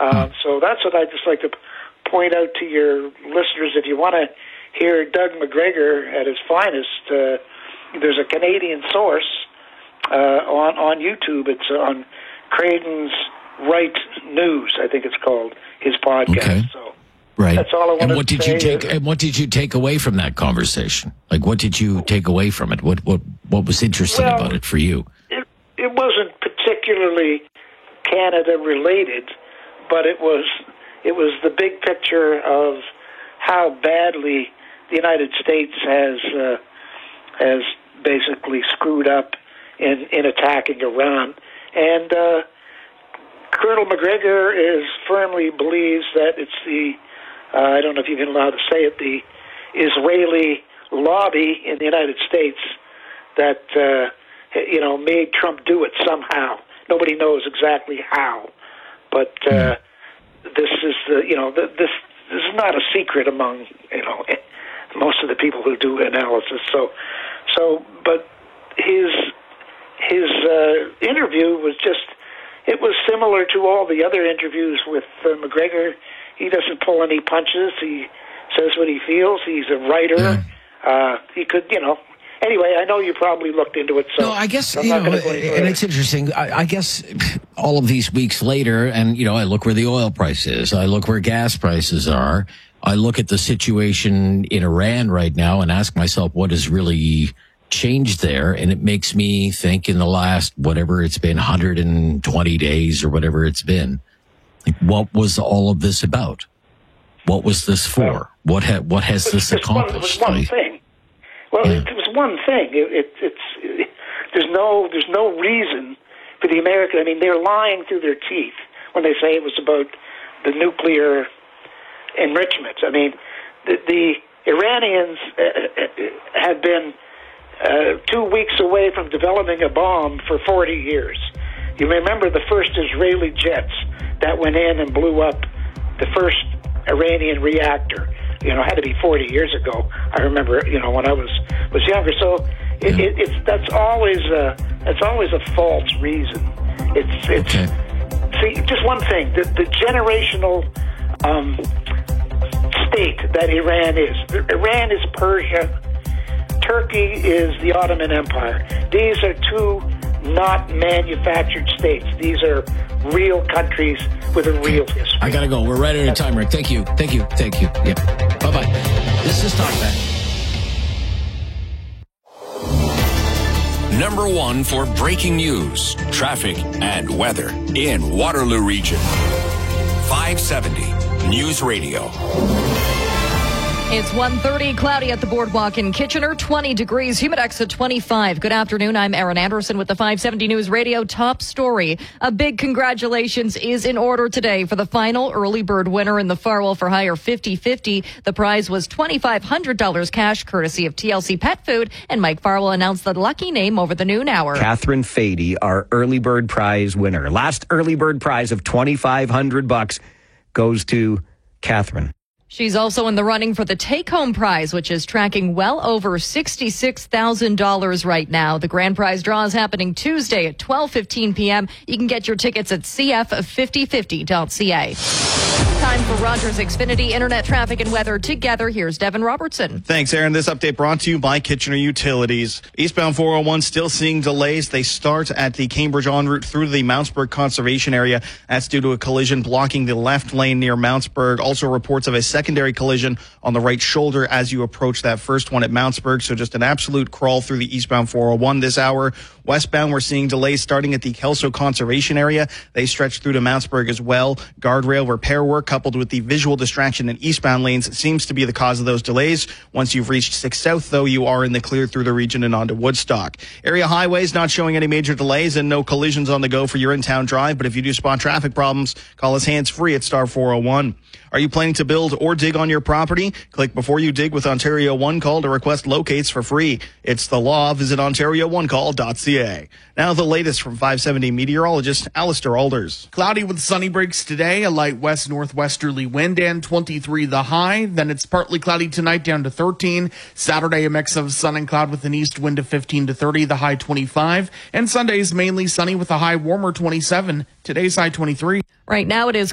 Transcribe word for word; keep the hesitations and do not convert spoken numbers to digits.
Um, so that's what I'd just like to point out to your listeners. If you want to hear Doug Macgregor at his finest, uh, there's a Canadian source uh, on, on YouTube. It's on Creighton's Right News, I think it's called, his podcast. Okay. So right. That's all I wanted and what to did say. You take, and what did you take away from that conversation? Like, what did you take away from it? What what what was interesting well, about it for you? It, it wasn't particularly Canada related, but it was it was the big picture of how badly the United States has uh, has basically screwed up in, in attacking Iran. And uh, Colonel Macgregor is firmly believes that it's the, uh, I don't know if you've been allowed to say it, the Israeli lobby in the United States that, uh, you know, made Trump do it somehow. Nobody knows exactly how. But uh, this is, the, you know, this, this is not a secret among, you know, most of the people who do analysis. So, so, but his his uh, interview was just, it was similar to all the other interviews with uh, Macgregor. He doesn't pull any punches. He says what he feels. He's a writer. Yeah. Uh, he could, you know. Anyway, I know you probably looked into it. So no, I guess, I'm you not know, gonna go any and further. it's interesting. I, I guess all of these weeks later, and, you know, I look where the oil price is. I look where gas prices are. I look at the situation in Iran right now and ask myself what has really changed there. And it makes me think in the last, whatever it's been, one hundred twenty days or whatever it's been, like, what was all of this about? What was this for? Well, what ha- what has this It's one- accomplished? It was one Like, thing. Well, Yeah. it was one thing. It, it, it's it, there's no there's no reason for the American. I mean, they're lying through their teeth when they say it was about the nuclear enrichment. I mean, the, the Iranians uh, have been uh, two weeks away from developing a bomb for forty years. You remember the first Israeli jets that went in and blew up the first Iranian reactor. You know, it had to be forty years ago. I remember, you know, when I was was younger. So it, it, it's that's always a that's always a false reason. It's it's Okay. see just one thing: the, the generational um, state that Iran is. Iran is Persia. Turkey is the Ottoman Empire. These are two not manufactured states. These are real countries with a real history. I gotta go. We're right out of time, Rick. Thank you. Thank you. Thank you. Yep. Bye-bye. This is TalkBack. Number one for breaking news, traffic, and weather in Waterloo Region. five seventy News Radio. It's one thirty, cloudy at the boardwalk in Kitchener, twenty degrees, Humidex at twenty-five. Good afternoon. I'm Erin Anderson with the five seventy News Radio top story. A big congratulations is in order today for the final early bird winner in the Farwell for Hire fifty fifty. The prize was twenty-five hundred dollars cash, courtesy of T L C Pet Food, and Mike Farwell announced the lucky name over the noon hour. Catherine Fady, our early bird prize winner. Last early bird prize of twenty-five hundred bucks goes to Catherine. She's also in the running for the take-home prize, which is tracking well over sixty-six thousand dollars right now. The grand prize draw is happening Tuesday at twelve fifteen p.m. You can get your tickets at c f fifty fifty dot c a. Time for Rogers Xfinity Internet traffic and weather together. Here's Devin Robertson. Thanks, Aaron. This update brought to you by Kitchener Utilities. Eastbound four oh one still seeing delays. They start at the Cambridge en route through the Mountsburg Conservation Area. That's due to a collision blocking the left lane near Mountsburg. Also reports of a secondary collision on the right shoulder as you approach that first one at Mountsburg. So just an absolute crawl through the eastbound four oh one this hour. Westbound, we're seeing delays starting at the Kelso Conservation Area. They stretch through to Mountsburg as well. Guardrail repair work coupled with the visual distraction in eastbound lanes seems to be the cause of those delays. Once you've reached six South, though, you are in the clear through the region and onto Woodstock. Area highways not showing any major delays and no collisions on the go for your in-town drive. But if you do spot traffic problems, call us hands-free at star four oh one. Are you planning to build or dig on your property? Click Before You Dig with Ontario One Call to request locates for free. It's the law. Visit ontario one call dot c a. Now the latest from five seventy meteorologist Alistair Alders. Cloudy with sunny breaks today, a light west-northwesterly wind and twenty-three the high. Then it's partly cloudy tonight down to thirteen. Saturday, a mix of sun and cloud with an east wind of fifteen to thirty, the high twenty-five. And Sunday is mainly sunny with a high warmer twenty-seven. Today's high twenty-three. Right now it is